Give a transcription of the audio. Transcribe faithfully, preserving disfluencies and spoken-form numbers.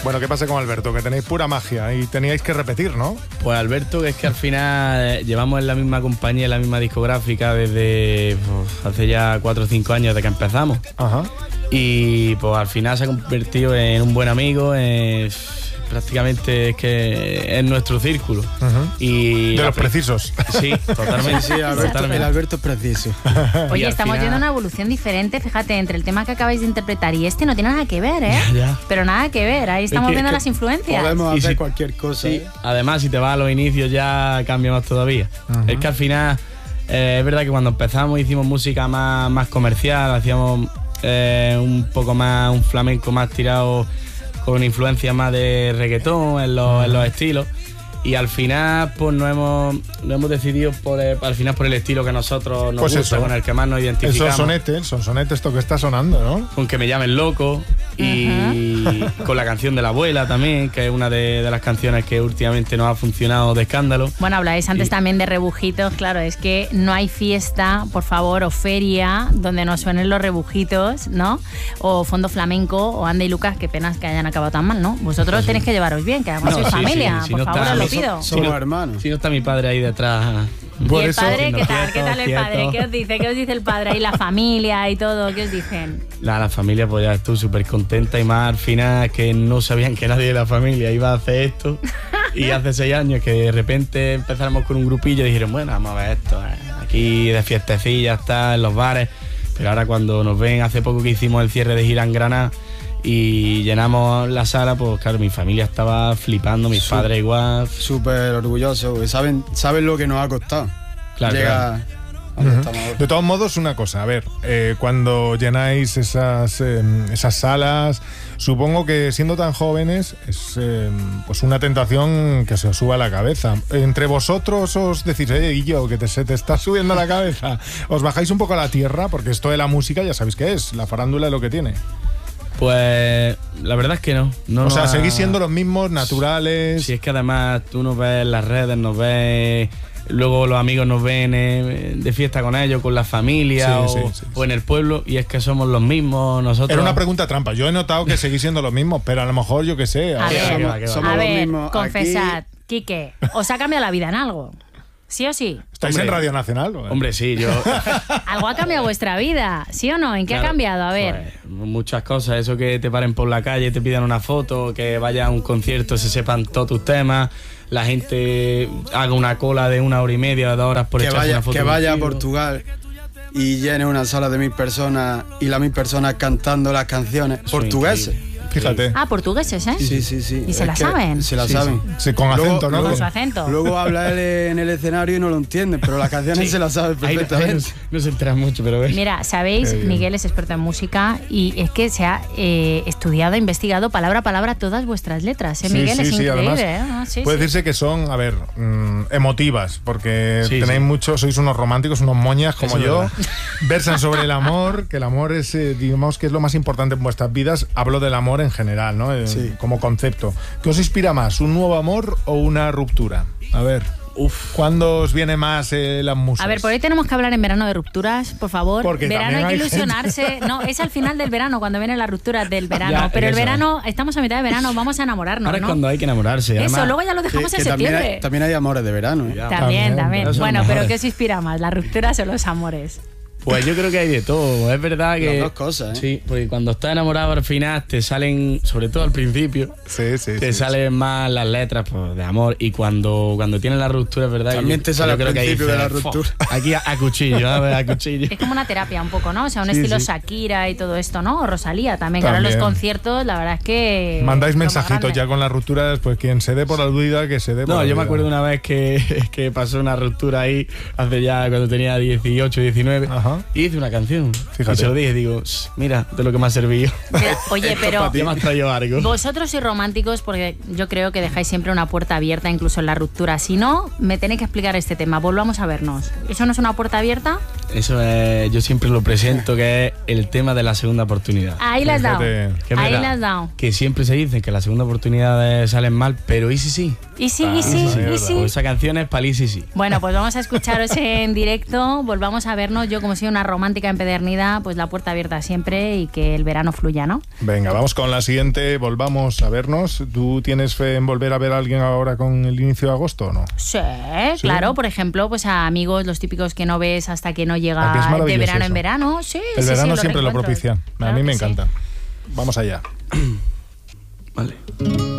Bueno, ¿qué pasa con Alberto? Que tenéis pura magia y teníais que repetir, ¿no? Pues Alberto, que es que al final eh, llevamos en la misma compañía, en la misma discográfica desde pues, hace ya cuatro o cinco años de que empezamos. Ajá. Y pues al final se ha convertido en un buen amigo, en, prácticamente es que es nuestro círculo. Uh-huh. Y de los precisos. Sí, totalmente. Sí, sí, Alberto, totalmente. el Alberto es preciso. Oye, estamos final... viendo una evolución diferente, fíjate, entre el tema que acabáis de interpretar y este no tiene nada que ver, ¿eh? Ya, ya. Pero nada que ver, ahí estamos es que, viendo es que las influencias. Podemos Y hacer si, cualquier cosa. Sí. ¿eh? Además, si te vas a los inicios ya cambia más todavía. Uh-huh. Es que al final, eh, es verdad que cuando empezamos hicimos música más, más comercial, hacíamos eh, un poco más, un flamenco más tirado con influencia más de reggaetón en los, en los estilos. Y al final, pues no hemos, no hemos decidido por el, al final por el estilo que nosotros nos Pues gusta, eso. con el que más nos identificamos. Esos sonetes, son sonetes esto que está sonando, ¿no? Con Que me llamen loco y uh-huh. con la canción de la abuela también, que es una de, de las canciones que últimamente nos ha funcionado de escándalo. Bueno, habláis antes y... también de rebujitos, claro, es que no hay fiesta, por favor, o feria donde no suenen los rebujitos, ¿no? O Fondo Flamenco o Anda y Lucas, qué penas que hayan acabado tan mal, ¿no? Vosotros sí. tenéis que llevaros bien, que además no, sois sí, familia, sí, si por no favor, está, os lo no, pido. Somos si no, hermanos. Si no está mi padre ahí detrás. ¿Y el padre qué tal? Quieto, ¿Qué tal el quieto. padre? ¿Qué os dice? ¿Qué os dice el padre? ¿Y la familia y todo? ¿Qué os dicen? La, la familia pues ya estuvo súper contenta y más al final que no sabían que nadie de la familia iba a hacer esto. Y hace seis años que de repente empezamos con un grupillo y dijeron, bueno, vamos a ver esto. Eh. Aquí de fiestecillas, está en los bares. Pero ahora cuando nos ven, hace poco que hicimos el cierre de gira en Granada y llenamos la sala, pues claro, mi familia estaba flipando, mis Sup- padres igual. Súper orgullosos, porque saben, saben lo que nos ha costado. Claro, Llega claro. Uh-huh. De todos modos, una cosa, a ver, eh, cuando llenáis esas, eh, esas salas, supongo que siendo tan jóvenes es eh, pues una tentación que se os suba a la cabeza. Entre vosotros os decís, oye, y yo, que te, se te está subiendo a la cabeza, os bajáis un poco a la tierra, porque esto de la música ya sabéis qué es, la farándula es lo que tiene. Pues la verdad es que no. no o sea, ha... seguís siendo los mismos, naturales. Sí, es que además tú nos ves en las redes, nos ves, luego los amigos nos ven eh, de fiesta con ellos, con la familia sí, o, sí, sí, o en el pueblo, y es que somos los mismos nosotros. Era una pregunta trampa. Yo he notado que seguís siendo los mismos, pero a lo mejor yo qué sé. A ahora ver, somos, somos, somos a los ver mismos. confesad, Aquí... Quique, ¿os ha cambiado la vida en algo? ¿Sí o sí? ¿Estáis Hombre, en Radio Nacional? ¿O? Hombre, sí, yo... Algo ha cambiado vuestra vida, ¿sí o no? ¿En qué Claro, ha cambiado? A ver. Pues, muchas cosas, eso que te paren por la calle, te pidan una foto, que vayas a un concierto, se sepan todos tus temas, la gente haga una cola de una hora y media, dos horas por que echarse vaya, una foto. Que vaya a contigo. Portugal y llene una sala de mil personas y las mil personas cantando las canciones Eso portugueses. Fíjate. Ah, portugueses, ¿eh? Sí, sí, sí. ¿Y se Es la que saben? Se la Sí, saben. Sí, con acento, ¿no? Con su acento. Luego habla él en el escenario y no lo entiende, pero las canciones Sí. se las sabe Ahí- ahí perfectamente. no, se- no se enteran mucho, pero ves. Mira, sabéis, Qué bien. Miguel es experto en música y es que se ha eh, estudiado, investigado palabra a palabra todas vuestras letras, ¿eh, Sí, Miguel? sí, es sí, increíble, además, ¿eh? Ah, sí, puede sí. decirse que son, a ver, mm, emotivas, porque Sí, tenéis sí. muchos, sois unos románticos, unos moñas como Eso es yo. verdad. Versan sobre el amor, que el amor es, eh, digamos, que es lo más importante en vuestras vidas. Hablo del amor en general, ¿no? Eh, Sí. Como concepto. ¿Qué os inspira más, un nuevo amor o una ruptura? A ver. Uf. ¿Cuándo os viene más eh, las musas? A ver, por hoy tenemos que hablar en verano de rupturas, por favor. Porque verano hay también que hay ilusionarse. No, es al final del verano, cuando vienen las rupturas del verano. Ya, pero el eso, verano, estamos a mitad de verano, vamos a enamorarnos, Ahora ¿no? es cuando hay que enamorarse. Eso, además. luego ya lo dejamos Que- en que también septiembre. hay, también hay amores de verano. ¿eh? Ya. También, También, también. pero son Bueno, pero mejores. ¿qué os inspira más? ¿Las rupturas o los amores? Pues yo creo que hay de todo. Es verdad que... Las dos cosas, ¿eh? Sí, porque cuando estás enamorado al final te salen, sobre todo al principio, Sí, sí, te sí, salen más las letras pues, de amor. Y cuando, cuando tienes la ruptura, es verdad. También que te yo- sale yo al creo que ahí principio de la dices, ruptura. "Fo, aquí a, a cuchillo, a, ver, a cuchillo. Es como una terapia un poco, ¿no? O sea, un Sí, estilo sí. Shakira y todo esto, ¿no? O Rosalía también, que ahora en los También. conciertos, la verdad es que... Mandáis lo más mensajitos grande. ya con las rupturas, pues quien se dé por aludida, que se dé por No, yo me aludida. acuerdo una vez que, que pasó una ruptura ahí, hace ya cuando tenía dieciocho, diecinueve, Ajá. y hice una canción. Fíjate. Y se lo dije, digo, "Shh, mira, de lo que me ha servido. Mira, oye, pero... Ya me has traído algo. Vosotros sois románticos porque yo creo que dejáis siempre una puerta abierta, incluso en la ruptura. Si no, me tenéis que explicar este tema. Volvamos a vernos. ¿Eso no es una puerta abierta? Eso es, yo siempre lo presento, que es el tema de la segunda oportunidad. Ahí la has dado. Fíjate. Que es Ahí verdad, la has dado. que siempre se dice que las segundas oportunidades salen mal, pero ¿y si sí? Y sí, Ah, y sí, sí, y es sí. Pues esa canción es para el y si sí. Bueno, pues vamos a escucharos en directo, volvamos a vernos. Yo, como soy una romántica empedernida, pues la puerta abierta siempre y que el verano fluya, ¿no? Venga, vamos con la siguiente, volvamos a vernos. ¿Tú tienes fe en volver a ver a alguien ahora con el inicio de agosto o no? Sí, claro, por ejemplo, pues a amigos, los típicos que no ves hasta que no Aquí es llega de maravilloso verano en eso. verano. Sí, El sí, verano sí, siempre lo reencuentros. propicia. A Claro mí me que sí. encanta. Vamos allá. Vale.